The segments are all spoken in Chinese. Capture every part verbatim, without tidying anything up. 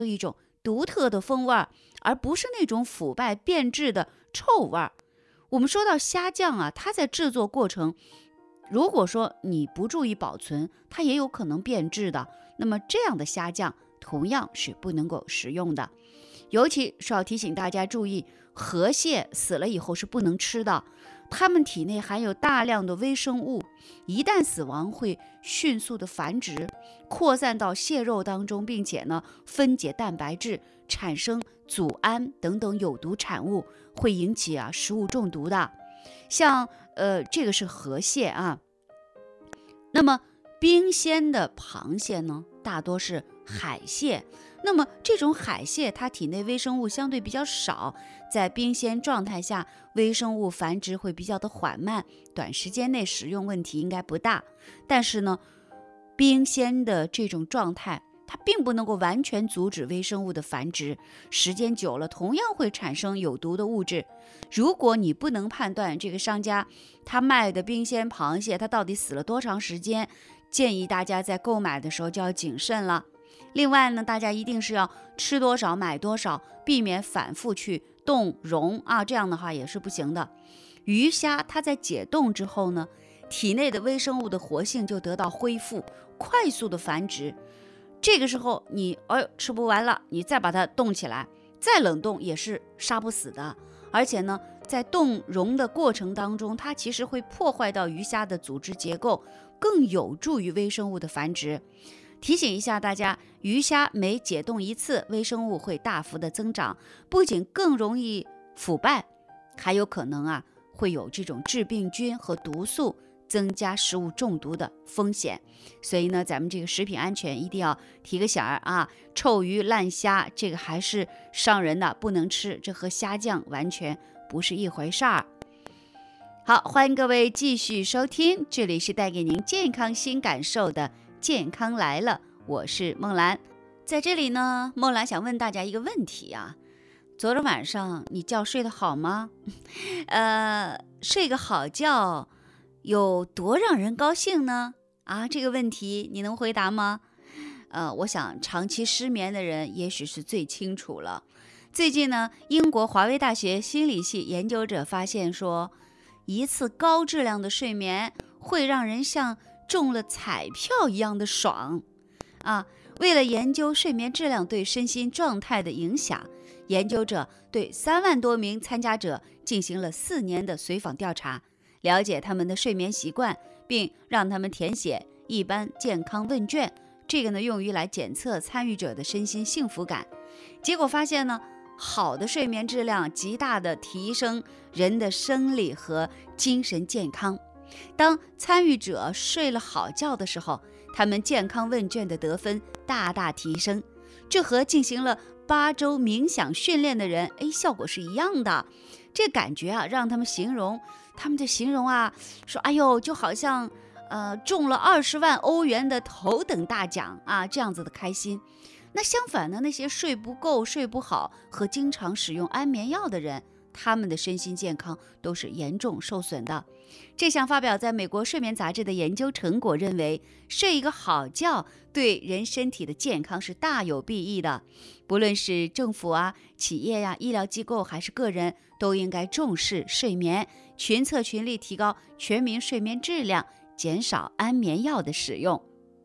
一种独特的风味儿，而不是那种腐败变质的臭味儿。我们说到虾酱啊，它在制作过程，如果说你不注意保存，它也有可能变质的。那么这样的虾酱同样是不能够食用的。尤其是要提醒大家注意，河蟹死了以后是不能吃的，它们体内含有大量的微生物，一旦死亡会迅速的繁殖，扩散到蟹肉当中，并且呢分解蛋白质，产生组胺等等有毒产物，会引起啊食物中毒的。像呃这个是河蟹啊，那么冰鲜的螃蟹呢，大多是海蟹。那么这种海蟹它体内微生物相对比较少，在冰鲜状态下微生物繁殖会比较的缓慢，短时间内食用问题应该不大。但是呢，冰鲜的这种状态它并不能够完全阻止微生物的繁殖，时间久了同样会产生有毒的物质。如果你不能判断这个商家他卖的冰鲜螃蟹它到底死了多长时间，建议大家在购买的时候就要谨慎了。另外呢，大家一定是要吃多少买多少，避免反复去冻溶啊，这样的话也是不行的。鱼虾它在解冻之后呢，体内的微生物的活性就得到恢复，快速的繁殖。这个时候你哎吃不完了，你再把它冻起来，再冷冻也是杀不死的。而且呢，在冻溶的过程当中，它其实会破坏到鱼虾的组织结构，更有助于微生物的繁殖。提醒一下大家，鱼虾每解冻一次，微生物会大幅的增长，不仅更容易腐败，还有可能啊会有这种致病菌和毒素，增加食物中毒的风险。所以呢，咱们这个食品安全一定要提个醒儿啊，臭鱼烂虾这个还是伤人的，不能吃，这和虾酱完全不是一回事儿。好，欢迎各位继续收听，这里是带给您健康新感受的健康来了，我是梦兰。在这里呢，梦兰想问大家一个问题啊，昨天晚上你觉睡得好吗？呃，睡个好觉有多让人高兴呢？啊，这个问题你能回答吗？呃，我想长期失眠的人也许是最清楚了。最近呢，英国华威大学心理系研究者发现说，一次高质量的睡眠会让人像中了彩票一样的爽啊！为了研究睡眠质量对身心状态的影响，研究者对三万多名参加者进行了四年的随访调查，了解他们的睡眠习惯，并让他们填写一般健康问卷。这个呢，用于来检测参与者的身心幸福感。结果发现呢，好的睡眠质量极大的提升人的生理和精神健康。当参与者睡了好觉的时候，他们健康问卷的得分大大提升，这和进行了八周冥想训练的人，哎，效果是一样的。这感觉啊，让他们形容，他们就形容啊，说，哎呦，就好像呃中了二十万欧元的头等大奖啊，这样子的开心。那相反呢，那些睡不够、睡不好和经常使用安眠药的人，他们的身心健康都是严重受损的。这项发表在美国睡眠杂志的研究成果认为，睡一个好觉对人身体的健康是大有裨益的。不论是政府啊、企业呀、医疗机构还是个人，都应该重视睡眠，群策群力提高全民睡眠质量，减少安眠药的使用。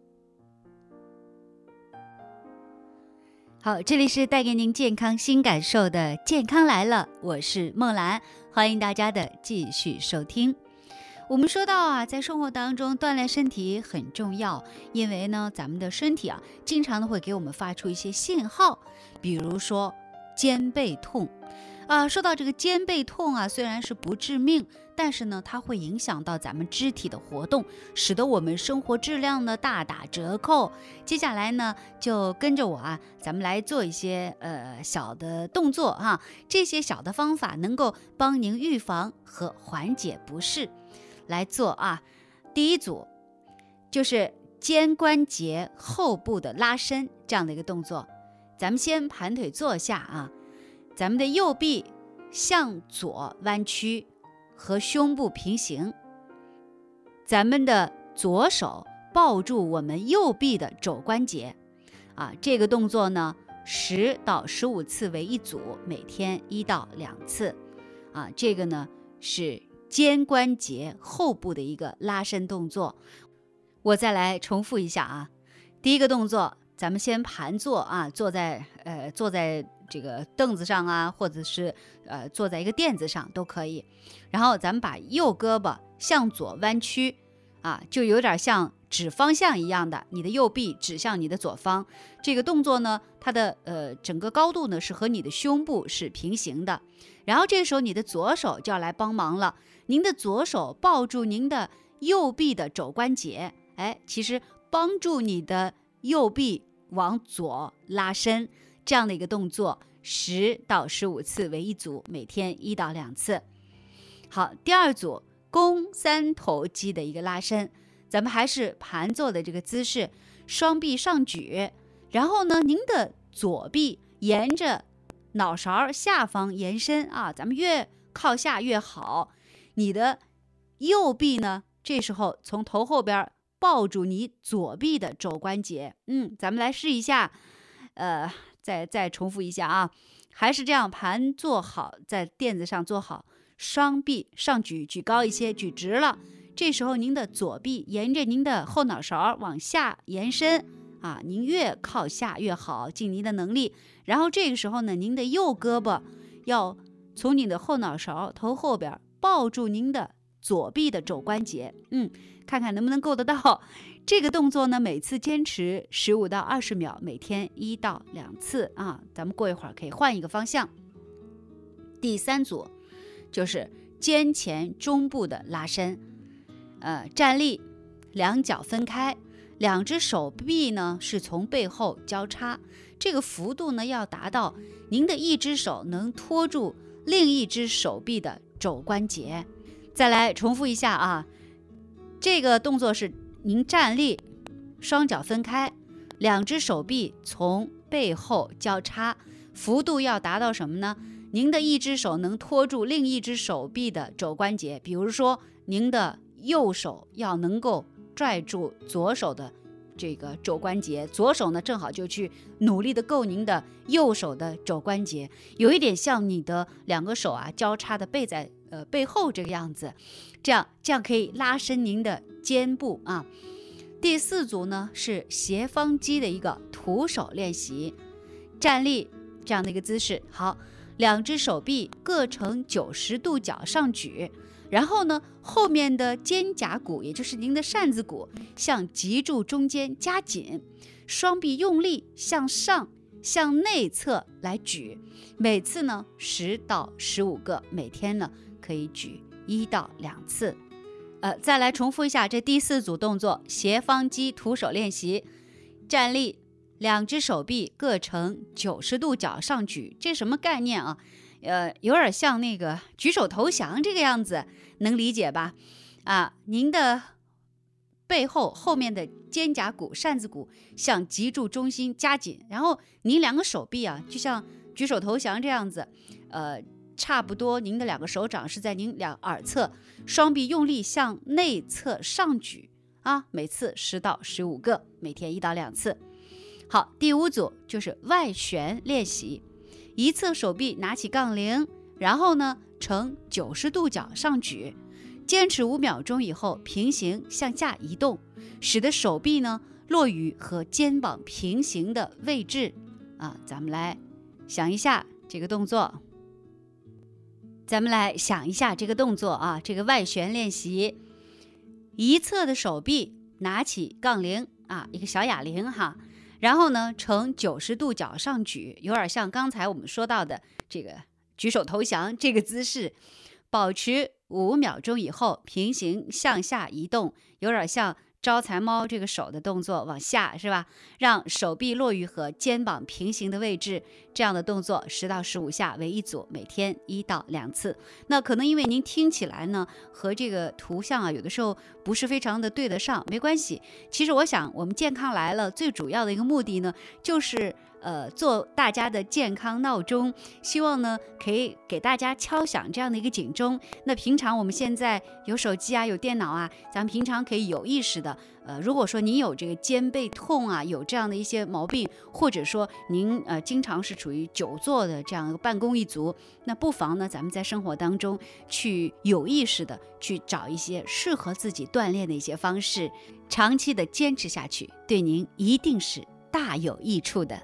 好，这里是带给您健康新感受的健康来了，我是梦兰，欢迎大家的继续收听。我们说到啊，在生活当中锻炼身体很重要，因为呢，咱们的身体啊，经常的会给我们发出一些信号，比如说肩背痛啊。说到这个肩背痛啊，虽然是不致命，但是呢，它会影响到咱们肢体的活动，使得我们生活质量呢大打折扣。接下来呢，就跟着我啊，咱们来做一些呃小的动作哈，这些小的方法能够帮您预防和缓解不适。来做啊，第一组就是肩关节后部的拉伸这样的一个动作。咱们先盘腿坐下啊，咱们的右臂向左弯曲，和胸部平行。咱们的左手抱住我们右臂的肘关节啊，这个动作呢十到十五次为一组，每天一到两次。啊，这个呢是肩关节后部的一个拉伸动作。我再来重复一下啊，第一个动作，咱们先盘坐啊，坐在呃坐在这个凳子上啊，或者是呃坐在一个垫子上都可以。然后咱们把右胳膊向左弯曲啊，就有点像指方向一样的，你的右臂指向你的左方。这个动作呢，它的呃整个高度呢是和你的胸部是平行的。然后这个时候你的左手就要来帮忙了，您的左手抱住您的右臂的肘关节，哎，其实帮助你的右臂往左拉伸，这样的一个动作，十到十五次为一组，每天一到两次。好，第二组肱三头肌的一个拉伸，咱们还是盘坐的这个姿势，双臂上举，然后呢，您的左臂沿着脑勺下方延伸啊，咱们越靠下越好。你的右臂呢，这时候从头后边抱住你左臂的肘关节，嗯，咱们来试一下，呃，再再重复一下啊，还是这样盘坐好，在垫子上坐好，双臂上举，举高一些，举直了。这时候您的左臂沿着您的后脑勺往下延伸啊，您越靠下越好，尽您的能力。然后这个时候呢，您的右胳膊要从你的后脑勺头后边抱住您的左臂的肘关节，嗯，看看能不能够得到。这个动作呢，每次坚持十五到二十秒，每天一到两次啊。咱们过一会儿可以换一个方向。第三组就是肩前中部的拉伸，呃，站立，两脚分开，两只手臂呢是从背后交叉，这个幅度呢要达到您的一只手能托住另一只手臂的肘关节。再来重复一下啊，这个动作是您站立，双脚分开，两只手臂从背后交叉，幅度要达到什么呢？您的一只手能托住另一只手臂的肘关节，比如说您的右手要能够拽住左手的这个肘关节，左手呢正好就去努力的够您的右手的肘关节，有一点像你的两个手啊交叉的背在呃背后这个样子，这样这样可以拉伸您的肩部啊。第四组呢是斜方肌的一个徒手练习，站立这样的一个姿势，好，两只手臂各呈九十度角上举，然后呢，后面的肩胛骨，也就是您的扇子骨，向脊柱中间夹紧，双臂用力向上、向内侧来举，每次呢十到十五个，每天呢可以举一到两次。呃，再来重复一下这第四组动作：斜方肌徒手练习，站立，两只手臂各呈九十度角上举，这什么概念啊？呃，有点像那个举手投降这个样子，能理解吧？啊，您的背后后面的肩胛骨、扇子骨向脊柱中心夹紧，然后您两个手臂啊，就像举手投降这样子，呃，差不多您的两个手掌是在您两耳侧，双臂用力向内侧上举啊，每次十到十五个，每天一到两次。好，第五组就是外旋练习。一侧手臂拿起杠铃，然后呢呈九十度角上举，坚持五秒钟以后平行向下移动，使得手臂呢落于和肩膀平行的位置啊。咱们来想一下这个动作，咱们来想一下这个动作啊，这个外旋练习，一侧的手臂拿起杠铃啊，一个小哑铃哈。然后呢，呈九十度角上举，有点像刚才我们说到的这个举手投降这个姿势，保持五秒钟以后平行向下移动，有点像招财猫这个手的动作往下是吧？让手臂落于和肩膀平行的位置，这样的动作十到十五下为一组，每天一到两次。那可能因为您听起来呢和这个图像啊有的时候不是非常的对得上，没关系。其实我想我们健康来了最主要的一个目的呢，就是呃，做大家的健康闹钟，希望呢可以给大家敲响这样的一个警钟。那平常我们现在有手机啊，有电脑啊，咱们平常可以有意识的，呃，如果说您有这个肩背痛啊，有这样的一些毛病，或者说您呃经常是处于久坐的这样一个办公一族，那不妨呢咱们在生活当中去有意识的去找一些适合自己锻炼的一些方式，长期的坚持下去，对您一定是大有益处的。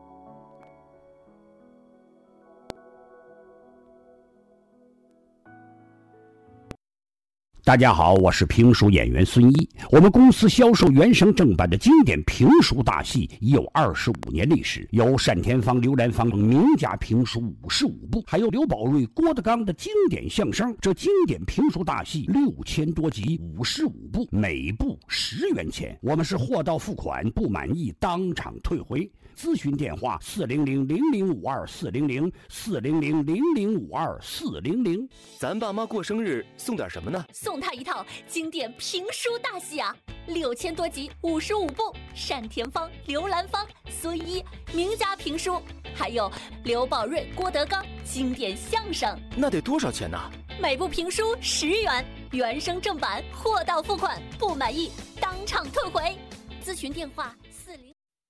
大家好，我是评书演员孙一。我们公司销售原声正版的经典评书大戏已有二十五年历史，有单田芳、刘兰芳名家评书五十五部，还有刘宝瑞、郭德纲的经典相声。这经典评书大戏六千多集，五十五部，每部十元钱。我们是货到付款，不满意当场退回。咨询电话：四零零零零五二四零零四零零零零五二四零零。 咱爸妈过生日送点什么呢？ 送他一套经典评书大戏啊，六千多集，五十五部，单田芳、刘兰芳、孙一名家评书，还有刘宝瑞、郭德纲经典相声。 那得多少钱呢？ 每部评书十元，原声正版，货到付款，不满意当场退回。咨询电话：四零。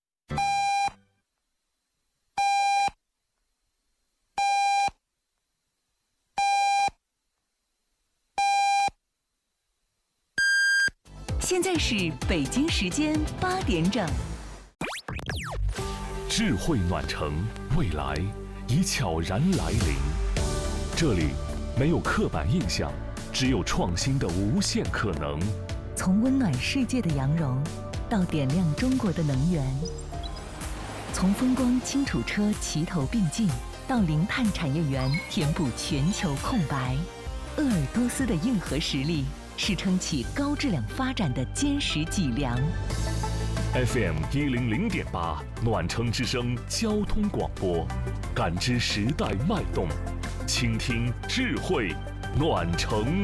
现在是北京时间八点整。 智慧暖城，未来已悄然来临。这里没有刻板印象，只有创新的无限可能。 从温暖世界的羊绒，到点亮中国的能源；从风光轻楚车齐头并进，到零碳产业园填补全球空白。鄂尔多斯的硬核实力，是撑起高质量发展的坚实脊梁。 F M 一零零点八，暖城之声交通广播，感知时代脉动，倾听智慧暖城。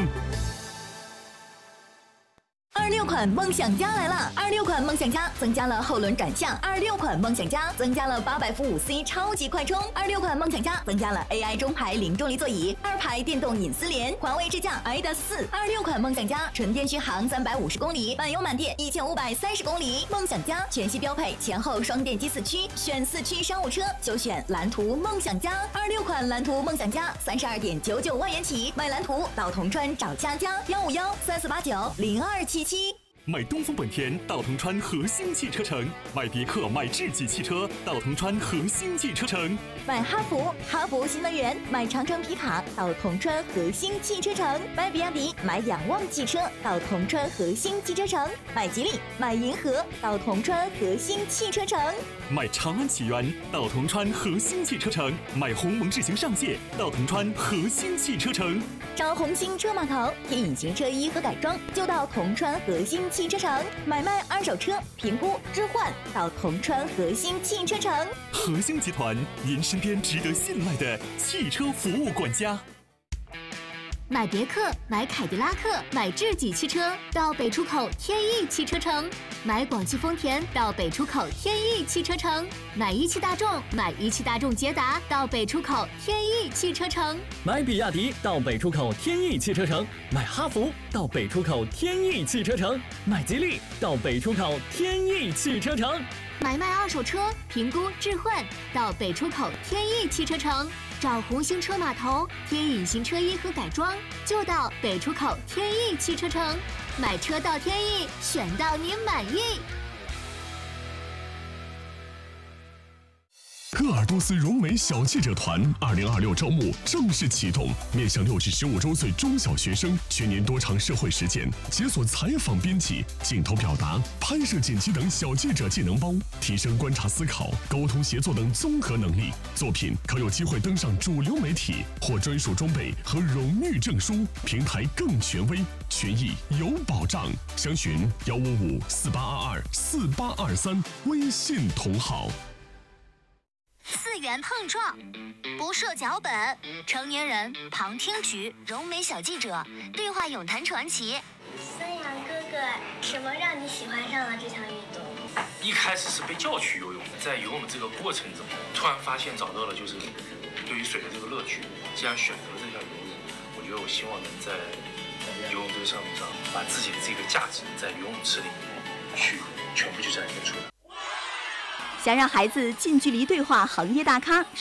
二六款梦想家来了！二六款梦想家增加了后轮转向，二六款梦想家增加了八百伏五 C 超级快充，二六款梦想家增加了 A I 中排零重力座椅，二排电动隐私联，环卫智驾 I D A S 四。二六款梦想家纯电续航三百五十公里，满油满电一千五百三十公里。梦想家全系标配前后双电机四驱，选四驱商务车就选蓝图梦想家。二六款蓝图梦想家三十二点九九万元起，买蓝图到铜川找佳佳，幺五幺三四八九零二七七。 买东风本田到铜川核心汽车城，买别克买智己汽车到铜川核心汽车城， 买哈弗哈弗新能源，买长城皮卡到铜川核心汽车城，买比亚迪买仰望汽车到铜川核心汽车城，买吉利买银河到铜川核心汽车城， 买长安启源到铜川核心汽车城，买鸿蒙智行上界到铜川核心汽车城。 找红星车码头贴隐形车衣和改装，就到铜川核心汽车城。买卖二手车评估置换到铜川核心汽车城。 核心集团，您身边值得信赖的汽车服务管家。 买别克、买凯迪拉克、买智己汽车到北出口天翼汽车城，买广汽丰田到北出口天翼汽车城，买一汽大众、买一汽大众捷达到北出口天翼汽车城， 买比亚迪到北出口天翼汽车城，买哈弗到北出口天翼汽车城，买吉利到北出口天翼汽车城。 买卖二手车评估置换到北出口天翼汽车城，找红星车码头贴隐形车衣和改装就到北出口天翼汽车城，买车到天翼，选到您满意。 鄂尔多斯荣美小记者团二零二六招募正式启动，面向六至十五周岁中小学生，全年多场社会实践，解锁采访编辑、镜头表达、拍摄剪辑等小记者技能包，提升观察思考、沟通协作等综合能力。作品可有机会登上主流媒体，获专属装备和荣誉证书，平台更权威，权益有保障。详询幺五五四八二二四八二三，微信同号。 四元碰撞，不设脚本，成年人旁听局，柔美小记者对话咏坛传奇。 孙杨哥哥，什么让你喜欢上了这项运动？ 一开始是被叫去游泳，在游泳这个过程中，突然发现找到了就是对于水的这个乐趣。既然选择了这条游泳，我觉得我希望能在游泳这个项目上，把自己的这个价值在游泳池里面去全部去展现出来。 想让孩子近距离对话行业大咖，